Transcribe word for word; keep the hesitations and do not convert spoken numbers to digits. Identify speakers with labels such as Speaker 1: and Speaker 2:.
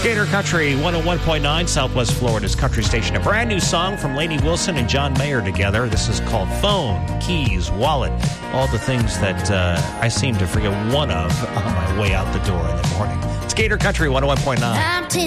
Speaker 1: Gator Country one oh one point nine, Southwest Florida's country station. A brand new song from Lainey Wilson and John Mayer together. This is called Phone, Keys, Wallet. All the things that uh, I seem to forget one of on my way out the door in the morning. It's Gator Country one oh one point nine.